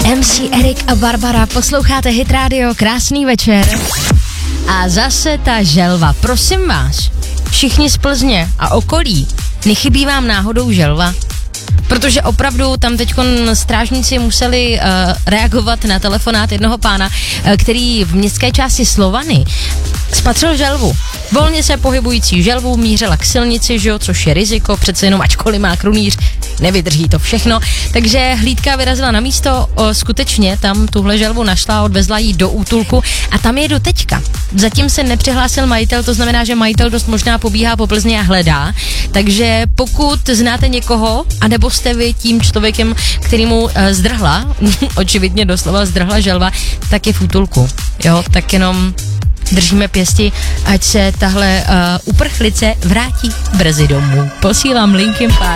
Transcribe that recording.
MC Erik a Barbara, posloucháte Hit Radio, krásný večer. A zase ta želva, prosím vás, všichni z Plzně a okolí, nechybí vám náhodou želva? Protože opravdu tam teďkon strážníci museli reagovat na telefonát jednoho pána, který v městské části Slovany spatřil želvu. Volně se pohybující želvu mířila k silnici, že jo, což je riziko, přece jenom ačkoliv má krunýř, nevydrží to všechno. Takže hlídka vyrazila na místo, skutečně tam tuhle želvu našla, odvezla ji do útulku a tam je do teďka. Zatím se nepřihlásil majitel, to znamená, že majitel dost možná pobíhá po Plzni a hledá. Takže pokud znáte někoho, anebo jste vy tím člověkem, kterýmu zdrhla, očividně doslova zdrhla želva, tak je v útulku. Jo, tak jenom držíme pěsti, ať se tahle uprchlice vrátí brzy domů. Posílám Linkin Park.